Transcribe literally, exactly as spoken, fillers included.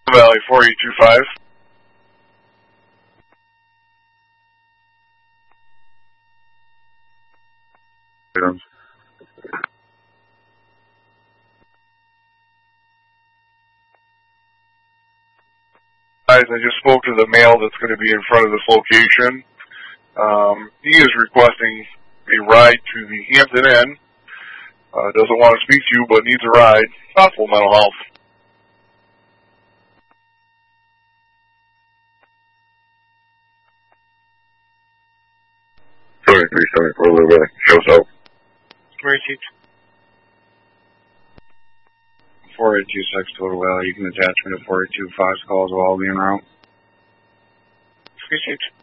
Valley four eight two five. Guys, I just spoke to the male that's going to be in front of this location. Um, he is requesting a ride to the Hampton Inn. Uh, doesn't want to speak to you, but needs a ride. Possible mental health. twenty-three seventy-four, Louisville. Shows up. Emergency. four eight two six Total Valley. You can attach me to four eight two five calls while I'll be en route. Appreciate you.